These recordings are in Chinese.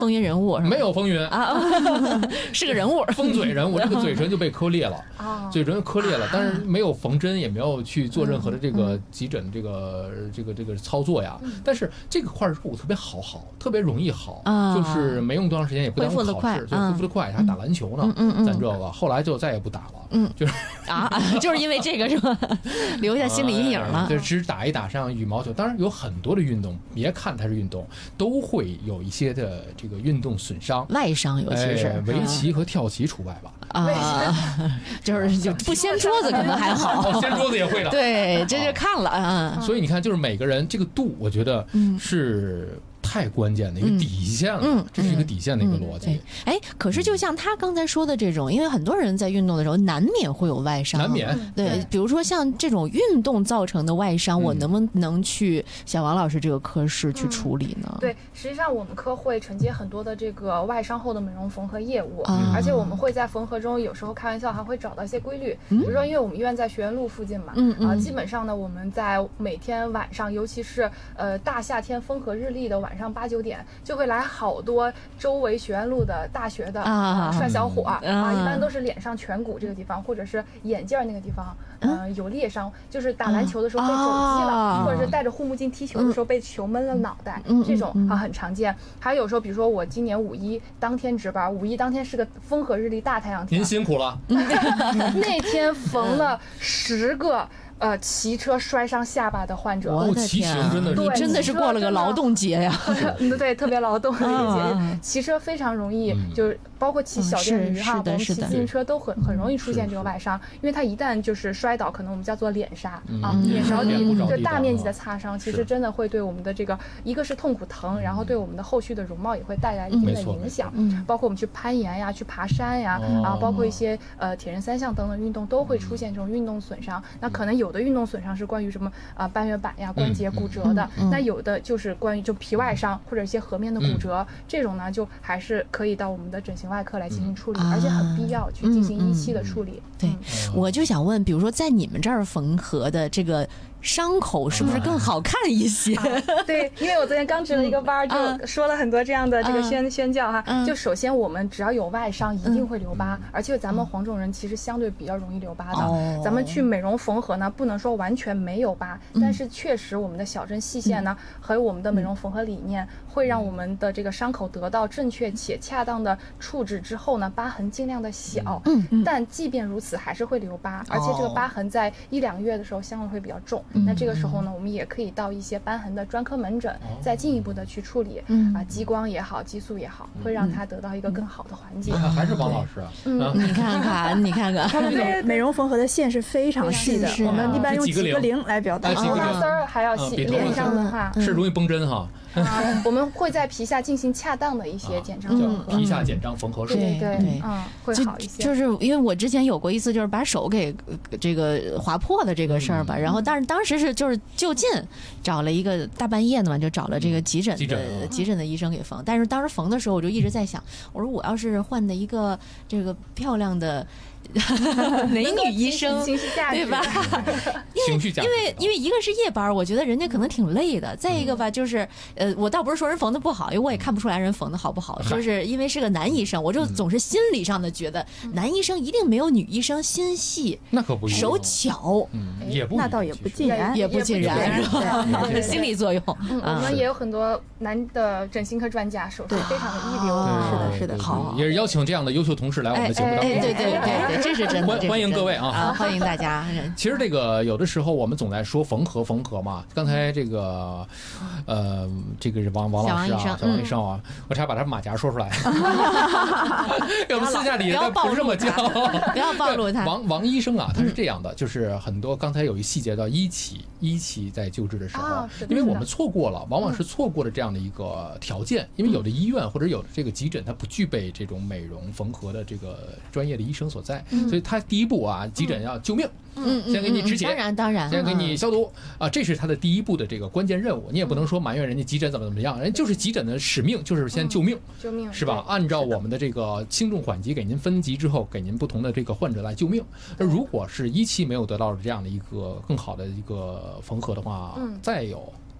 风云人物是吧？ 没有风云啊，是个人物， 风嘴人物，这个嘴唇就被磕裂了，嘴唇磕裂了，但是没有缝针，也没有去做任何的这个急诊这个操作呀。但是这个块肉特别好，特别容易好，就是没用多长时间，也不耽误考试，就恢复的快，还打篮球呢，咱这个后来就再也不打了，就是就是因为这个是吧？留下心理阴影了。 就只打一打像羽毛球，当然有很多的运动，别看它是运动，都会有一些的这个运动损伤、 外伤，尤其是围棋和跳棋除外吧。 就不掀桌子可能还好， 掀桌子也会的。 对，这就看了啊。 所以你看，就是每个人这个度，我觉得是太关键的一个底线了，这是一个底线的一个逻辑。 可是就像他刚才说的这种，因为很多人在运动的时候难免会有外伤， 难免。 对，比如说像这种运动造成的外伤，我能不能去像王老师这个科室去处理呢？ 对，实际上我们科会承接很多的这个外伤后的美容缝合业务，而且我们会在缝合中有时候开玩笑还会找到一些规律，比如说因为我们医院在学院路附近嘛，基本上呢我们在每天晚上，尤其是大夏天风和日丽的晚上8、9点，就会来好多周围学院路的大学的帅小伙一般都是脸上颧骨这个地方，或者是眼镜那个地方有裂伤，就是打篮球的时候被肘击了，或者是戴着护目镜踢球的时候被球闷了脑袋，这种很常见。还有时候比如说我今年5·1当天值班，5·1当天是个风和日丽大太阳天， 您辛苦了。 那天缝了10个骑车摔伤下巴的患者。 我的天，你真的是过了个劳动节呀！ 对，特别劳动的一个节。骑车非常容易，就是包括骑小电驴哈，我们骑自行车都很容易出现这个外伤，因为它一旦就是摔倒，可能我们叫做脸杀脸着地，就大面积的擦伤，其实真的会对我们的这个一个是痛苦疼，然后对我们的后续的容貌也会带来一定的影响。包括我们去攀岩呀、去爬山呀包括一些铁人3项等等运动都会出现这种运动损伤。那可能有的运动损伤是关于什么半月板呀、关节骨折的，那有的就是关于就皮外伤或者一些颌面的骨折，这种呢就还是可以到我们的整形外科来进行处理，而且很必要去进行1期的处理。 对，我就想问，比如说在你们这儿缝合的这个伤口是不是更好看一些？ 对，因为我昨天刚值了一个班，就说了很多这样的这个宣教哈。就首先我们只要有外伤，一定会留疤，而且咱们黄种人其实相对比较容易留疤的。咱们去美容缝合呢，不能说完全没有疤，但是确实我们的小针细线呢，和我们的美容缝合理念，会让我们的这个伤口得到正确且恰当的处置之后呢，疤痕尽量的小。但即便如此，还是会留疤，而且这个疤痕在1、2个月的时候相对会比较重。那这个时候呢，我们也可以到一些瘢痕的专科门诊，再进一步的去处理激光也好，激素也好，会让它得到一个更好的缓解。 还是王老师啊， 你看看，你看看， 他们的美容缝合的线是非常细的，我们一般用几个0来表达。 头发丝儿还要细，脸上的话是容易崩针哈。 我们会在皮下进行恰当的一些减伤缝合， 皮下减伤缝合术。 对，会好一些。 就是因为我之前有过一次，就是把手给这个划破的这个事儿吧，然后但是当时是就是就近找了一个大半夜的嘛，就找了这个急诊的医生给缝。但是当时缝的时候，我就一直在想，我说我要是换的一个这个漂亮的美女医生，对吧？因为一个是夜班，我觉得人家可能挺累的；再一个吧，就是我倒不是说人缝的不好，因为我也看不出来人缝的好不好，就是因为是个男医生，我就总是心理上的觉得男医生一定没有女医生心细， 那可不一定， 手巧， 也不那倒也不尽然， 也不尽然，是吧？心理作用。 我们也有很多男的整形科专家，手术非常的一流。 是的， 好， 也是邀请这样的优秀同事来我们的节目当中。 对，这是真的， 欢迎各位啊！ 欢迎大家。 其实这个有的时候我们总在说缝合嘛，刚才这个这个是王老师啊，小王医生啊，我差点把他马甲说出来。我们私下里不是这么叫， 不要暴露他。 王医生啊，他是这样的，就是很多刚才有一细节到一期在救治的时候，因为我们错过了，往往是错过了这样的一个条件，因为有的医院或者有的这个急诊，它不具备这种美容缝合的这个专业的医生所在，所以他第一步啊，急诊要救命，先给你止血， 当然， 先给你消毒啊，这是他的第一步的这个关键任务。你也不能说埋怨人家急诊怎么样，人就是急诊的使命就是先救命，是吧？按照我们的这个轻重缓急给您分级之后，给您不同的这个患者来救命。那如果是1期没有得到这样的一个更好的一个缝合的话，再有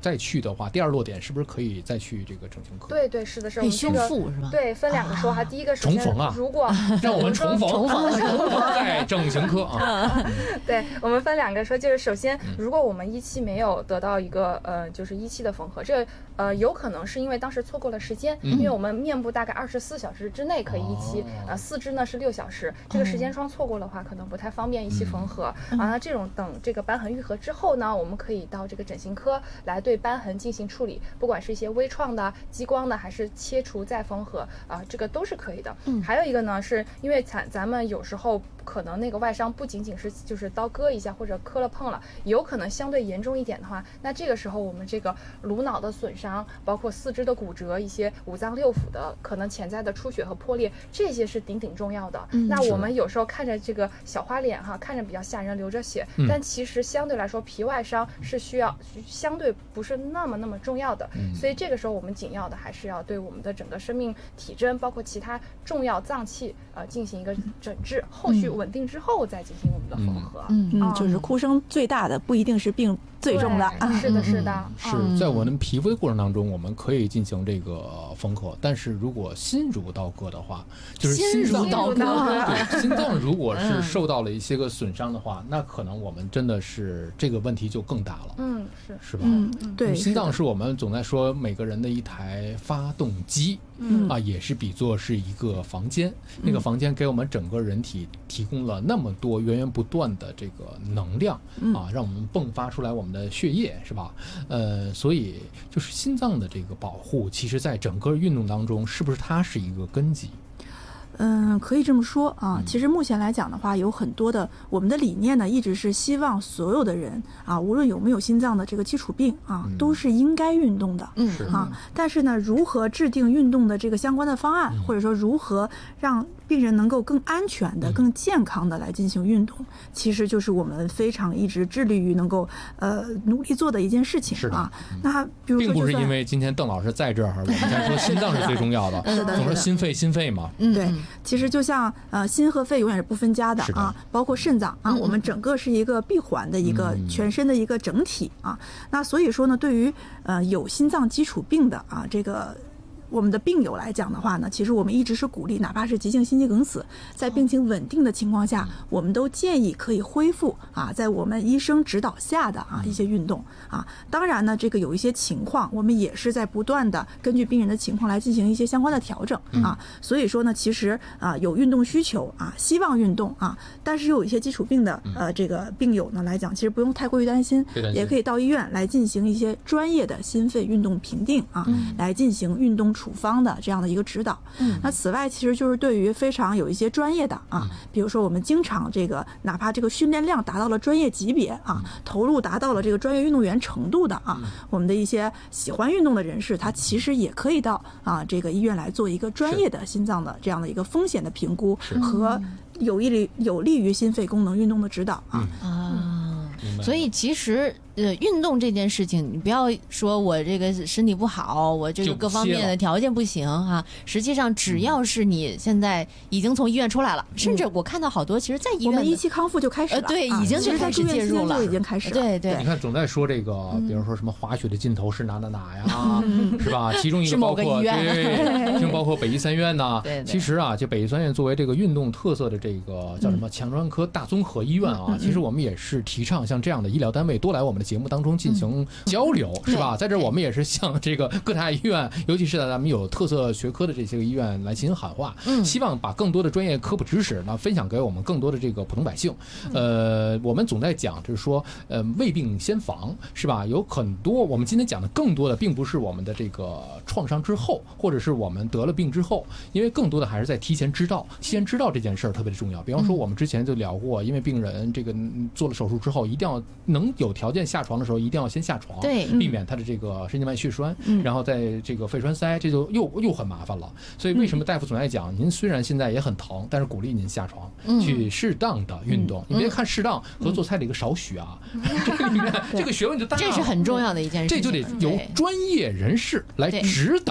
再去的话，第二落点是不是可以再去这个整形科？ 对对，是的，是可以修复是吧？ 对，分2个说哈。第一个重逢啊， 如果让我们重逢在整形科啊。 对，我们分2个说，就是首先，如果我们1期没有得到一个就是1期的缝合，这有可能是因为当时错过了时间，因为我们面部大概24小时之内可以1期，四肢呢是6小时，这个时间窗错过的话，可能不太方便1期缝合。那这种等这个瘢痕愈合之后呢，我们可以到这个整形科来对瘢痕进行处理，不管是一些微创的、激光的，还是切除再缝合这个都是可以的。还有一个呢，是因为咱们有时候可能那个外伤不仅仅是就是刀割一下或者磕了碰了，有可能相对严重一点的话，那这个时候我们这个颅脑的损伤，包括四肢的骨折，一些五脏六腑的可能潜在的出血和破裂，这些是顶重要的。那我们有时候看着这个小花脸哈，看着比较吓人，流着血，但其实相对来说皮外伤是需要相对不是那么重要的。所以这个时候我们紧要的还是要对我们的整个生命体征，包括其他重要脏器进行一个诊治，后续稳定之后再进行我们的缝合。 就是哭声最大的不一定是病最重的。 是的，是的。 是在我们皮肤的过程当中，我们可以进行这个缝合，但是如果心如刀割的话，就是心脏对心脏如果是受到了一些个损伤的话，那可能我们真的是这个问题就更大了。是吧？ 对， 心脏是我们总在说每个人的一台发动机。也是比作是一个房间，那个房间给我们整个人体提供了那么多源源不断的这个能量让我们迸发出来我们的血液，是吧？所以就是心脏的这个保护，其实在整个运动当中，是不是它是一个根基？ 可以这么说啊。其实目前来讲的话，有很多的我们的理念呢，一直是希望所有的人无论有没有心脏的这个基础病都是应该运动的。但是呢，如何制定运动的这个相关的方案，或者说如何让病人能够更安全的、更健康的来进行运动，其实就是我们非常一直致力于能够努力做的一件事情啊。那比如说， 并不是因为今天邓老师在这儿，我们才说心脏是最重要的。总说心肺嘛。 对，其实就像心和肺永远是不分家的包括肾脏我们整个是一个闭环的一个全身的一个整体那所以说呢，对于有心脏基础病的这个我们的病友来讲的话呢，其实我们一直是鼓励，哪怕是急性心肌梗死，在病情稳定的情况下，我们都建议可以恢复在我们医生指导下的一些运动当然呢，这个有一些情况，我们也是在不断的根据病人的情况来进行一些相关的调整所以说呢，其实有运动需求希望运动但是有一些基础病的这个病友呢来讲，其实不用太过于担心，也可以到医院来进行一些专业的心肺运动评定来进行运动处方的这样的一个指导。那此外，其实就是对于非常有一些专业的比如说我们经常这个哪怕这个训练量达到了专业级别投入达到了这个专业运动员程度的我们的一些喜欢运动的人士，他其实也可以到这个医院来做一个专业的心脏的这样的一个风险的评估和有利于心肺功能运动的指导所以其实运动这件事情，你不要说我这个身体不好，我这个各方面的条件不行实际上只要是你现在已经从医院出来了，甚至我看到好多其实在医院我们1期康复就开始了对，已经就开始介入了， 就已经开始了。 对， 你看总在说这个比如说什么滑雪的尽头是哪呀是吧？其中一个包括其中包括北医三院呢其实就北医三院作为这个运动特色的这个叫什么强专科大综合医院其实我们也是提倡像这样的医疗单位多来我们的节目当中进行交流是吧？在这我们也是向这个各大医院，尤其是咱们有特色学科的这些个医院来进行喊话希望把更多的专业科普知识分享给我们更多的这个普通百姓我们总在讲就是说未病先防是吧？有很多我们今天讲的更多的并不是我们的这个创伤之后，或者是我们得了病之后，因为更多的还是在提前知道这件事儿特别的重要。比方说我们之前就聊过，因为病人这个做了手术之后，一定要能有条件下床的时候一定要先下床， 对， 避免他的这个神经脉血栓然后在这个肺栓塞，这就又很麻烦了。所以为什么大夫总在讲您虽然现在也很疼，但是鼓励您下床去适当的运动你别看适当和做菜的一个少许这个里面这个学问就大了， 这是很重要的一件事情， 这就得由专业人士来指导您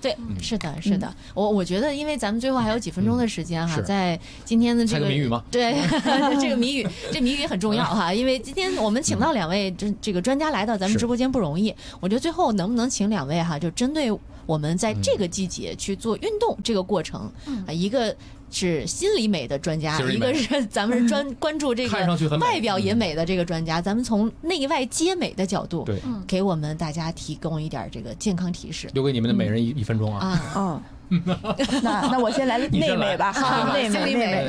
对，是的，是的。我觉得，因为咱们最后还有几分钟的时间哈，在今天的这个谜语吗？ 对，这个谜语，这谜语很重要哈，因为今天我们请到2位这个专家来到咱们直播间不容易。我觉得最后能不能请2位哈，就针对我们在这个季节去做运动这个过程，一个是心理美的专家，一个是咱们是关注这个外表也美的这个专家，咱们从内外皆美的角度，给我们大家提供一点这个健康提示。 留给你们的每人1分钟啊！ 那我先来内美吧，内美。